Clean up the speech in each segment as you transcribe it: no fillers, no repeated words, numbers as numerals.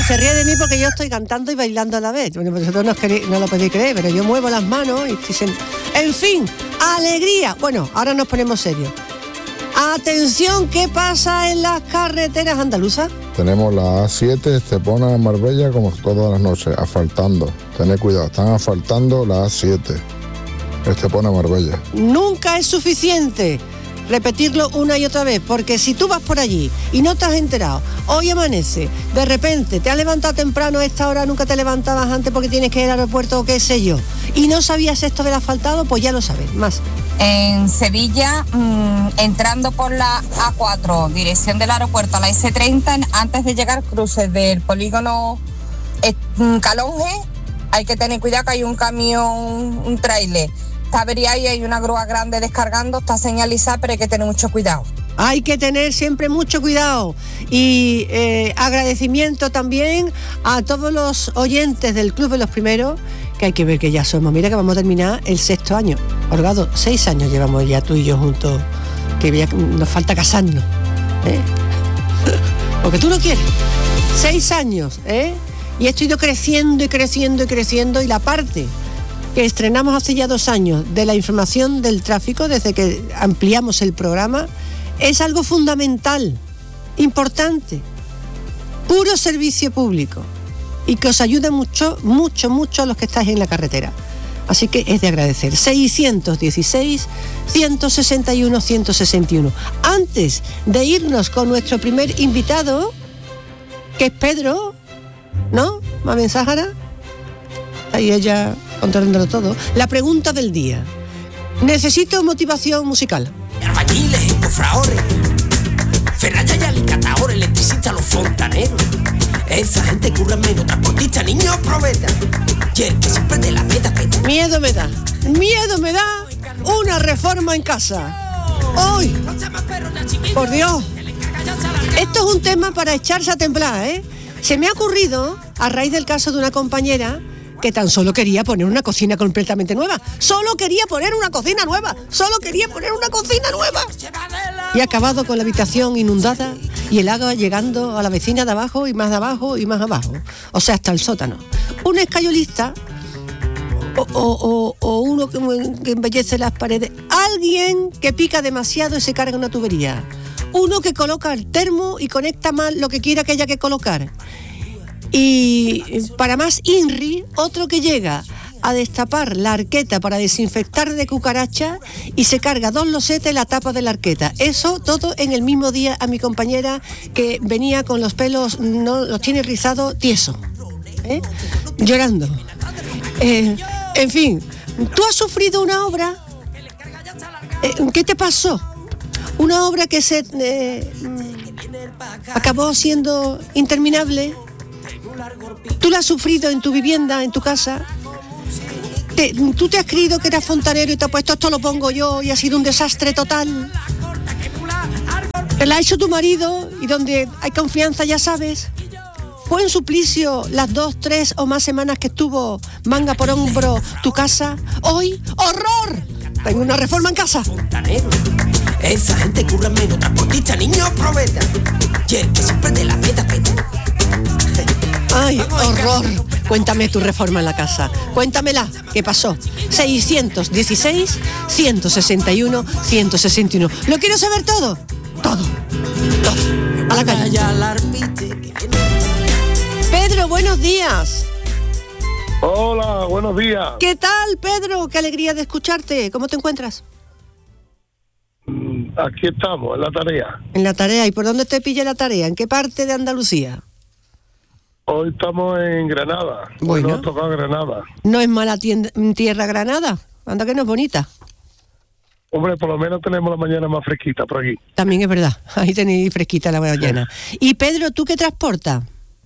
se ríe de mí porque yo estoy cantando y bailando a la vez. Bueno, vosotros no lo podéis creer, pero yo muevo las manos y en fin, alegría. Bueno, ahora nos ponemos serios. Atención, ¿qué pasa en las carreteras andaluzas? Tenemos la A7 Estepona de Marbella como todas las noches, asfaltando. Tened cuidado, están asfaltando la A7 Estepona de Marbella. Nunca es suficiente repetirlo una y otra vez, porque si tú vas por allí y no te has enterado, hoy amanece, de repente te has levantado temprano a esta hora, nunca te levantabas antes porque tienes que ir al aeropuerto o qué sé yo, y no sabías esto del asfaltado, pues ya lo sabes, más. En Sevilla, entrando por la A4, dirección del aeropuerto a la S30, antes de llegar cruces del polígono Calonge, hay que tener cuidado que hay un camión, un tráiler. Está averiado y hay una grúa grande descargando, está señalizada, pero hay que tener mucho cuidado. Hay que tener siempre mucho cuidado. Y agradecimiento también a todos los oyentes del Club de los Primeros, que hay que ver que ya somos. Mira que vamos a terminar el 6º año. Orgado, 6 años llevamos ya tú y yo juntos, que ya nos falta casarnos, ¿eh? Porque tú no quieres. 6 años, ¿eh? Y esto ha ido creciendo y creciendo y creciendo, y la parte que estrenamos hace ya 2 años de la información del tráfico, desde que ampliamos el programa, es algo fundamental, importante, puro servicio público, y que os ayuda mucho, mucho, mucho a los que estáis en la carretera. Así que es de agradecer. 616 161 161. Antes de irnos con nuestro primer invitado, que es Pedro, ¿no? Mamen Sáhara. Ahí ella controlándolo todo. La pregunta del día. Necesito motivación musical. Albañiles, cofradores, ferrayas y alicatadores, electricistas, los fontaneros. Esa gente curra menos, transportistas, niños, probeta. Y el que siempre te la peta. Miedo me da una reforma en casa. ¡Hoy! Por Dios. Esto es un tema para echarse a temblar, ¿eh? Se me ha ocurrido, a raíz del caso de una compañera que tan solo quería poner una cocina completamente nueva. Solo quería poner una cocina nueva. Y ha acabado con la habitación inundada y el agua llegando a la vecina de abajo y más abajo y más abajo. O sea, hasta el sótano. Un escayolista o uno que embellece las paredes. Alguien que pica demasiado y se carga una tubería. Uno que coloca el termo y conecta mal lo que quiera que haya que colocar. Y para más INRI, otro que llega a destapar la arqueta para desinfectar de cucaracha y se carga 2 losetes la tapa de la arqueta. Eso todo en el mismo día a mi compañera, que venía con los pelos, no los tiene rizados, tieso, llorando. En fin, ¿tú has sufrido una obra? ¿Qué te pasó? Una obra que se acabó siendo interminable. ¿Tú la has sufrido en tu vivienda, en tu casa? ¿Tú te has creído que eras fontanero y te has puesto esto lo pongo yo y ha sido un desastre total? ¿Te la ha hecho tu marido y donde hay confianza ya sabes? ¿Fue un suplicio las 2, 3 o más semanas que estuvo manga por hombro tu casa? Hoy, ¡horror! Tengo una reforma en casa. Esa gente curra menos, transportista, niños, probeta. Y el que siempre te la peta. ¡Ay, horror! Cuéntame tu reforma en la casa. Cuéntamela. ¿Qué pasó? 616 161 161. ¿Lo quiero saber todo? Todo. A la calle. Pedro, buenos días. Hola, buenos días. ¿Qué tal, Pedro? Qué alegría de escucharte. ¿Cómo te encuentras? Aquí estamos, en la tarea. En la tarea. ¿Y por dónde te pilla la tarea? ¿En qué parte de Andalucía? Hoy estamos en Granada. Bueno. Hoy nos toca Granada. No es mala tierra Granada. Anda que no es bonita. Hombre, por lo menos tenemos la mañana más fresquita por aquí. También es verdad. Ahí tenéis fresquita la mañana. Y Pedro, ¿tú qué transportas?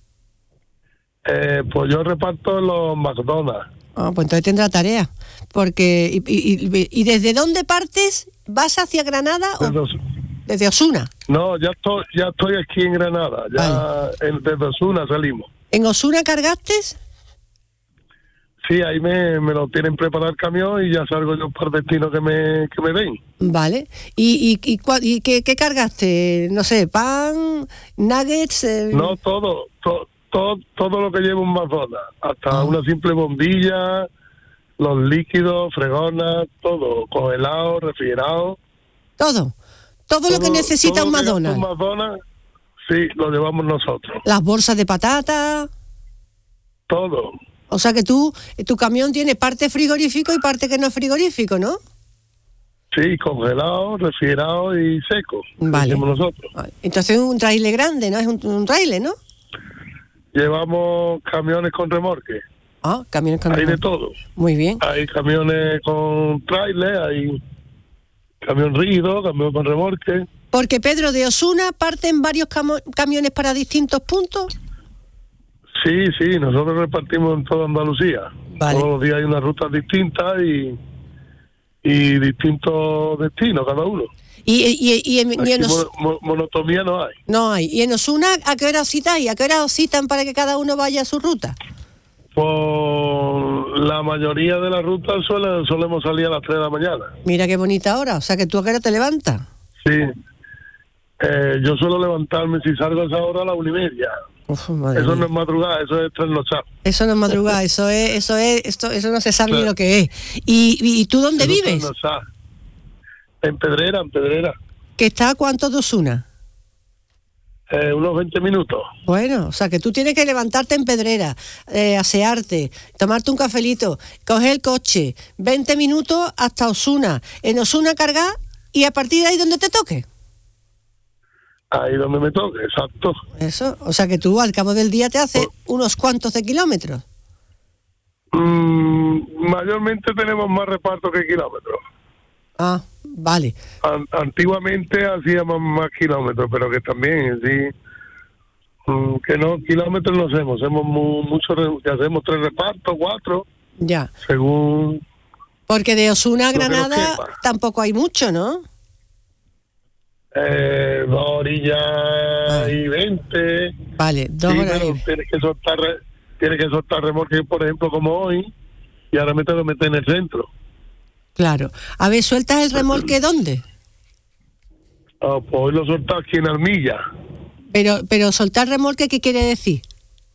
Pues yo reparto en los McDonald's. Pues entonces tendrá tarea. Porque ¿y desde dónde partes? ¿Vas hacia Granada o desde Osuna? No, ya estoy aquí en Granada. Ya desde Osuna salimos. ¿En Osuna cargaste? Sí, ahí me lo tienen preparado el camión y ya salgo yo por destino que me den. Vale. ¿Y qué cargaste? No sé, pan, nuggets. No, todo todo lo que lleva un Madonna, hasta una simple bombilla, los líquidos, fregonas, todo, congelado, refrigerado. Todo lo que necesita un McDonald's. Un McDonald's, sí, lo llevamos nosotros. Las bolsas de patata. Todo. O sea que tu camión tiene parte frigorífico y parte que no es frigorífico, ¿no? Sí, congelado, refrigerado y seco. Vale. Decimos nosotros. Entonces es un trailer grande, ¿no? Es un trailer, ¿no? Llevamos camiones con remolque. Ah, camiones con remolque. remolque. Hay de todo. Muy bien. Hay camiones con trailer, hay camión rígido, camión con remolque. Porque, Pedro, de Osuna parten varios camiones para distintos puntos. Sí, nosotros repartimos en toda Andalucía. Vale. Todos los días hay unas rutas distintas y distintos destinos cada uno. Y en monotonía no hay. No hay. ¿Y en Osuna a qué hora citáis? ¿A qué hora os citan para que cada uno vaya a su ruta? Pues la mayoría de las rutas solemos salir a las 3 de la mañana. Mira qué bonita hora. O sea que tú a qué hora te levantas. Sí. Yo suelo levantarme, si salgo a esa hora, a las 1:30. Uf, eso mía. no es madrugada, eso es trasnochar. Eso no es madrugada, eso no se sabe ni lo que es. ¿Y tú dónde eso vives? En Pedrera. ¿Que está a cuánto de Osuna? Unos 20 minutos. Bueno, o sea que tú tienes que levantarte en Pedrera, asearte, tomarte un cafelito, coger el coche, 20 minutos hasta Osuna. En Osuna cargar y a partir de ahí donde te toque. Ahí donde me toque, exacto. Eso, o sea que tú al cabo del día te haces unos cuantos de kilómetros. Mayormente tenemos más reparto que kilómetros. Ah, vale. Antiguamente hacíamos más kilómetros, pero que también, sí, que no, kilómetros no hacemos muchos, hacemos 3 repartos, 4. Ya. Según... Porque de Osuna a Granada tampoco hay mucho, ¿no? 2 orillas y 20. Vale, 2 horas. Pero tienes que soltar remolque, por ejemplo, como hoy, y ahora me tengo que meter en el centro. Claro. A ver, ¿sueltas el remolque dónde? Pues hoy lo soltado aquí en Armilla. Pero soltar remolque, ¿qué quiere decir?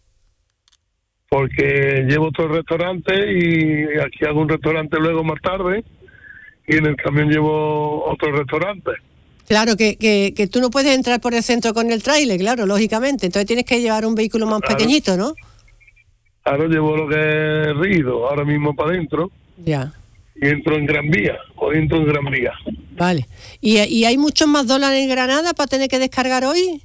Porque llevo otro restaurante y aquí hago un restaurante luego más tarde, y en el camión llevo otro restaurante. Claro, que tú no puedes entrar por el centro con el tráiler, claro, lógicamente. Entonces tienes que llevar un vehículo más pequeñito, ¿no? Ahora llevo lo que es rígido, ahora mismo para adentro. Ya. Y entro en Gran Vía, hoy entro en Gran Vía. Vale. ¿Y hay muchos más dólares en Granada para tener que descargar hoy?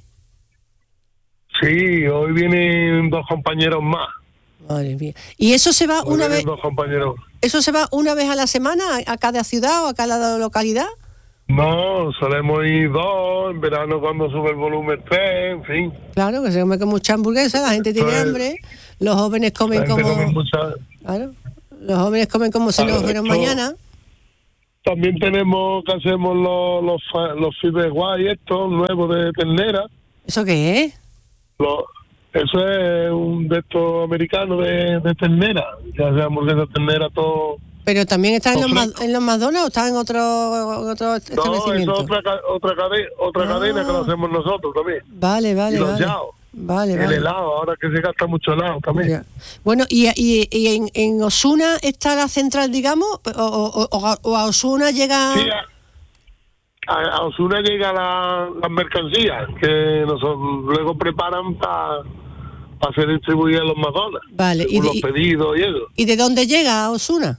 Sí, hoy vienen 2 compañeros más. Madre mía. ¿Y eso se va hoy una vez? 2 compañeros. ¿Eso se va una vez a la semana a cada ciudad o a cada localidad? No, solemos ir 2, en verano cuando sube el volumen 3, en fin. Claro, que se come con mucha hamburguesa, la gente tiene hambre, los jóvenes comen como... Claro, los jóvenes comen como si no fueran mañana. También tenemos que hacemos los fibres guay estos nuevos de ternera. ¿Eso qué es? Eso es un de estos americanos de ternera, que hace hamburguesas de ternera todo. ¿Pero también está en los McDonald's o está en otro establecimiento? No, es otra cadena que lo hacemos nosotros también. Vale. Y los yaos. Vale. El helado, ahora que se gasta mucho helado también. Ya. Bueno, ¿y en Osuna está la central, digamos? ¿O a Osuna llega...? Sí, a Osuna llega las mercancías que nosotros luego preparan para ser distribuidas en los McDonald's. Vale. Los pedidos y eso. ¿Y de dónde llega a Osuna?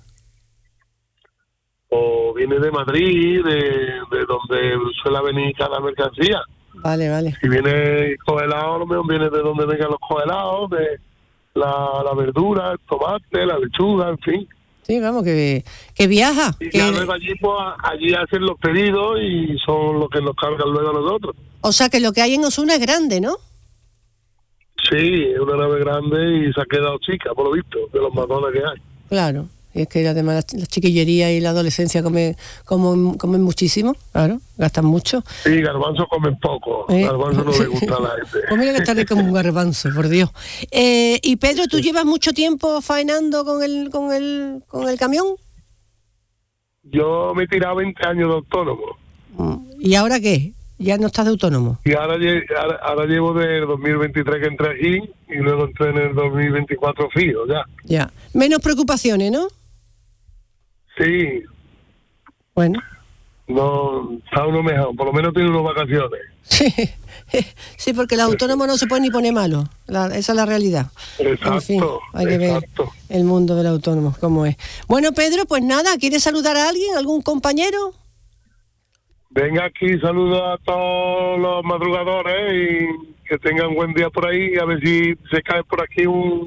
O viene de Madrid, de donde suele venir cada mercancía. Vale. Si viene congelado, a lo mejor viene de donde vengan los congelados, de la verdura, el tomate, la lechuga, en fin. Sí, vamos, que viaja. Y ya luego allí, pues, allí hacen los pedidos y son los que nos cargan luego a nosotros. O sea que lo que hay en Osuna es grande, ¿no? Sí, es una nave grande y se ha quedado chica, por lo visto, de los McDonald's que hay. Claro. Y es que además la chiquillería y la adolescencia comen muchísimo, claro, gastan mucho. Sí, garbanzo comen poco, garbanzo no le gusta a la gente. Pues mira que está rico un garbanzo, por Dios. Y Pedro, ¿tú llevas mucho tiempo faenando con el camión? Yo me he tirado 20 años de autónomo. ¿Y ahora qué? ¿Ya no estás de autónomo? Y ahora llevo desde el 2023 que entré aquí y luego entré en el 2024 fijo, ya. Ya. Menos preocupaciones, ¿no? Sí, Bueno. no, está uno mejor, por lo menos tiene unas vacaciones. Sí, porque los autónomos no se pueden ni poner malos. Esa es la realidad. Exacto, En fin, hay que ver exacto. el mundo del autónomo, cómo es. Bueno, Pedro, pues nada, ¿quieres saludar a alguien, algún compañero? Venga aquí, saludo a todos los madrugadores y que tengan buen día por ahí, a ver si se cae por aquí un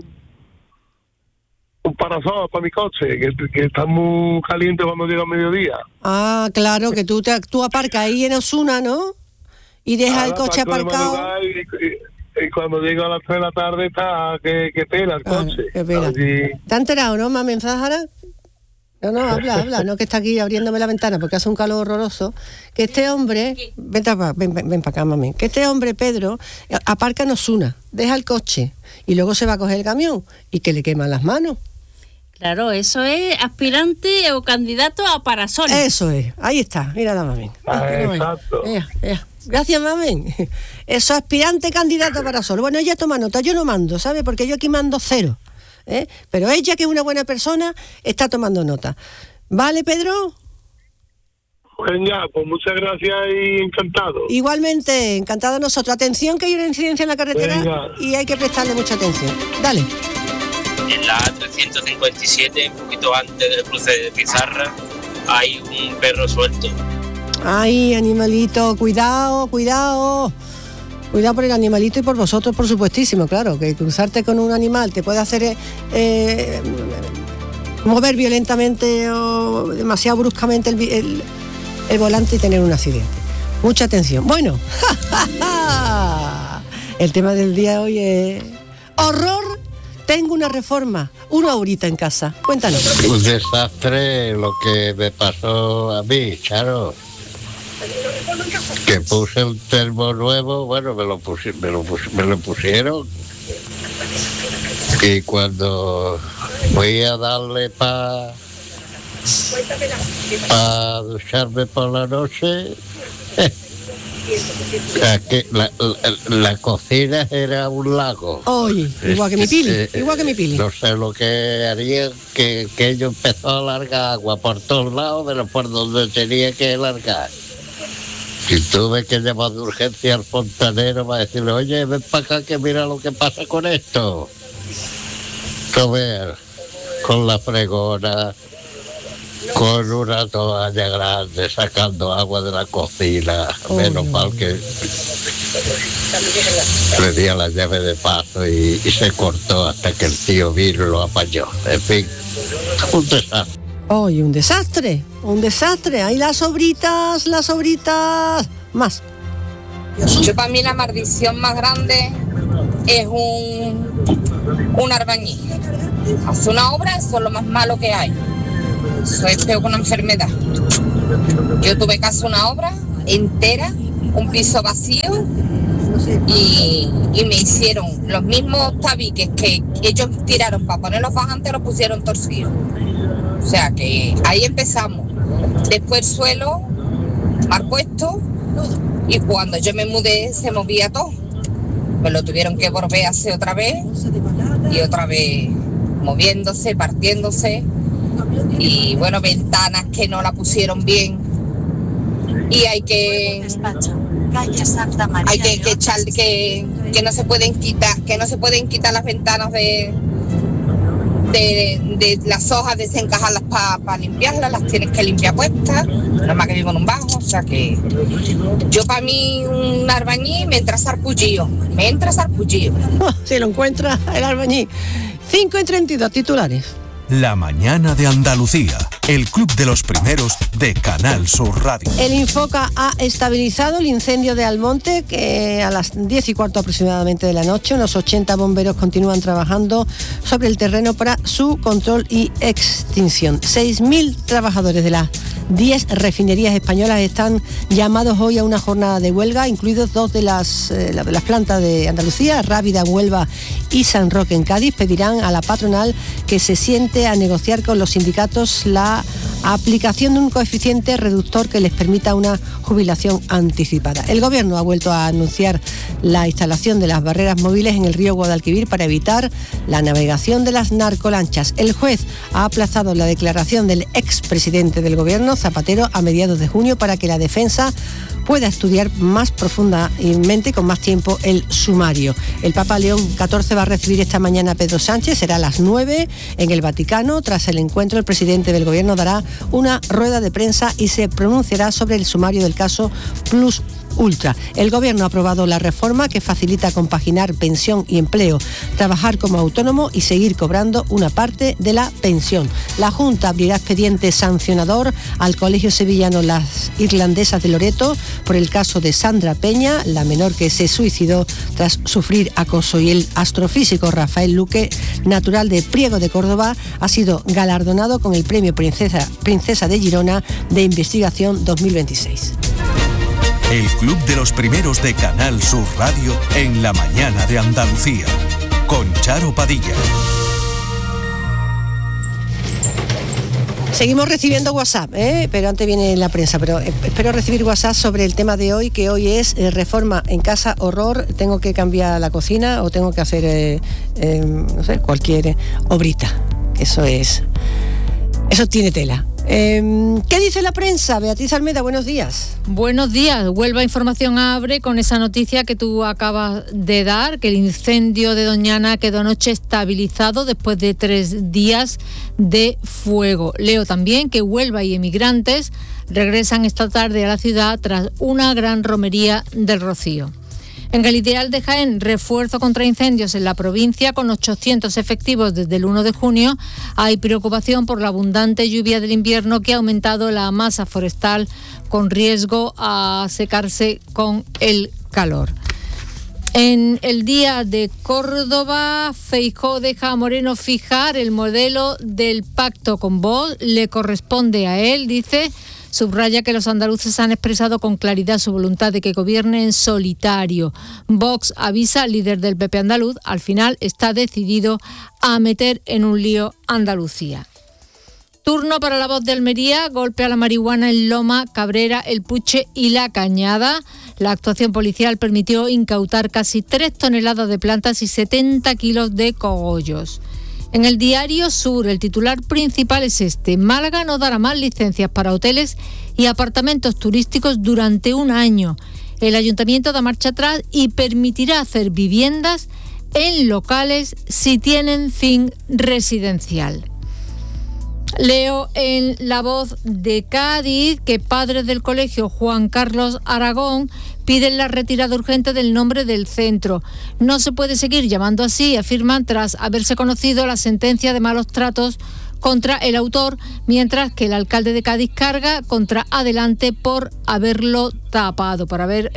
parasol para mi coche, que está muy caliente cuando llega el mediodía. Ah, claro, que tú aparcas ahí en Osuna, ¿no? Y deja el coche aparcado. Y cuando llego a las 3 de la tarde está que pela el coche. Qué pena. ¿Te has enterado, no, Mamen Zahara? No, habla, no, que está aquí abriéndome la ventana porque hace un calor horroroso. Que este hombre, ven para acá, Mamen, que este hombre, Pedro, aparca en Osuna, deja el coche y luego se va a coger el camión y que le queman las manos. Claro, eso es aspirante o candidato a parasol. Eso es, ahí está, mira la Mamen. Exacto. Gracias, Mamen. Eso, aspirante candidato a parasol. Bueno, ella toma nota, yo no mando, ¿sabe? Porque yo aquí mando 0. Pero ella, que es una buena persona, está tomando nota. ¿Vale, Pedro? Venga, pues muchas gracias y encantado. Igualmente, encantado nosotros. Atención, que hay una incidencia en la carretera. Venga. Y hay que prestarle mucha atención. Dale. En la A357, un poquito antes del cruce de Pizarra, hay un perro suelto. Ay, animalito, cuidado. Cuidado por el animalito y por vosotros, por supuestísimo, claro, que cruzarte con un animal te puede hacer mover violentamente o demasiado bruscamente el volante y tener un accidente. Mucha atención. Bueno, el tema del día de hoy es horror. Tengo una reforma, una horita en casa. Cuéntanos. Un desastre lo que me pasó a mí, Charo. Que puse un termo nuevo, bueno, me lo pusieron. Y cuando voy a darle para ducharme por la noche, la cocina era un lago. Oye, igual que mi pili. No sé lo que haría, que ello empezó a largar agua por todos lados, pero por donde tenía que largar. Y tuve que llamar de urgencia al fontanero para decirle, oye, ven para acá que mira lo que pasa con esto. Comer con la fregona, con una toalla grande, sacando agua de la cocina. Menos mal que le di a la llave de paso y se cortó hasta que el tío vino y lo apañó. En fin, un desastre. Oye, un desastre. Ahí las sobritas, más. Yo, para mí la maldición más grande es un albañil. Hace una obra, eso es lo más malo que hay. Eso es peor que una enfermedad. Yo tuve que hacer una obra entera, un piso vacío, y me hicieron los mismos tabiques que ellos tiraron para poner los bajantes, los pusieron torcidos. O sea que ahí empezamos. Después el suelo mal puesto, y cuando yo me mudé se movía todo. Me lo tuvieron que volver a hacer otra vez, y otra vez moviéndose, partiéndose, y bueno, ventanas que no la pusieron bien, y hay que echar, que no se pueden quitar las ventanas de las hojas, desencajarlas para limpiarlas, las tienes que limpiar puestas, nada más que vivo en un bajo. O sea que yo, para mí, un albañil me entra sarpullido. Si lo encuentra el albañil. 5:32 titulares. La mañana de Andalucía, el club de los primeros de Canal Sur Radio. El Infoca ha estabilizado el incendio de Almonte, que a las 10:15 aproximadamente de la noche, unos 80 bomberos continúan trabajando sobre el terreno para su control y extinción. 6.000 trabajadores de las 10 refinerías españolas están llamados hoy a una jornada de huelga, incluidos 2 de las plantas de Andalucía, Rábida en Huelva y San Roque en Cádiz. Pedirán a la patronal que se siente a negociar con los sindicatos la aplicación de un coeficiente reductor que les permita una jubilación anticipada. El Gobierno ha vuelto a anunciar la instalación de las barreras móviles en el río Guadalquivir para evitar la navegación de las narcolanchas. El juez ha aplazado la declaración del expresidente del Gobierno, Zapatero, a mediados de junio para que la defensa pueda estudiar más profundamente y con más tiempo el sumario. El Papa León XIV va a recibir esta mañana a Pedro Sánchez, será a las 9 en el Vaticano. Tras el encuentro, el presidente del Gobierno dará una rueda de prensa y se pronunciará sobre el sumario del caso Plus Ultra. El Gobierno ha aprobado la reforma que facilita compaginar pensión y empleo, trabajar como autónomo y seguir cobrando una parte de la pensión. La Junta abrirá expediente sancionador al Colegio Sevillano Las Irlandesas de Loreto por el caso de Sandra Peña, la menor que se suicidó tras sufrir acoso, y el astrofísico Rafael Luque, natural de Priego de Córdoba, ha sido galardonado con el Premio Princesa de Girona de Investigación 2026. El Club de los Primeros de Canal Sur Radio en la mañana de Andalucía, con Charo Padilla. Seguimos recibiendo WhatsApp, pero antes viene la prensa, pero espero recibir WhatsApp sobre el tema de hoy, que hoy es reforma en casa, horror, tengo que cambiar la cocina o tengo que hacer, no sé, cualquier obrita. Eso tiene tela. ¿Qué dice la prensa? Beatriz Almeda, buenos días. Buenos días. Huelva Información abre con esa noticia que tú acabas de dar, que el incendio de Doñana quedó anoche estabilizado después de 3 días de fuego. Leo también que Huelva y emigrantes regresan esta tarde a la ciudad tras una gran romería del Rocío. En el Ideal de Jaén, refuerzo contra incendios en la provincia con 800 efectivos desde el 1 de junio. Hay preocupación por la abundante lluvia del invierno que ha aumentado la masa forestal con riesgo a secarse con el calor. En el Día de Córdoba, Feijóo deja a Moreno fijar el modelo del pacto con Vox. Le corresponde a él, dice. Subraya que los andaluces han expresado con claridad su voluntad de que gobierne en solitario. Vox avisa al líder del PP andaluz, al final está decidido a meter en un lío Andalucía. Turno para La Voz de Almería, golpe a la marihuana en Loma, Cabrera, El Puche y La Cañada. La actuación policial permitió incautar casi 3 toneladas de plantas y 70 kilos de cogollos. En el Diario Sur, el titular principal es este: Málaga no dará más licencias para hoteles y apartamentos turísticos durante un año. El ayuntamiento da marcha atrás y permitirá hacer viviendas en locales si tienen fin residencial. Leo en La Voz de Cádiz que padres del colegio Juan Carlos Aragón piden la retirada urgente del nombre del centro. No se puede seguir llamando así, afirman, tras haberse conocido la sentencia de malos tratos contra el autor, mientras que el alcalde de Cádiz carga contra Adelante por haberlo tapado, por haber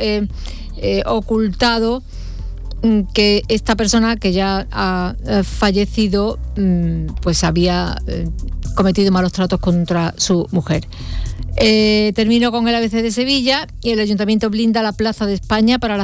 ocultado que esta persona, que ya ha fallecido, pues había cometido malos tratos contra su mujer. Termino con el ABC de Sevilla, y el Ayuntamiento blinda la Plaza de España para la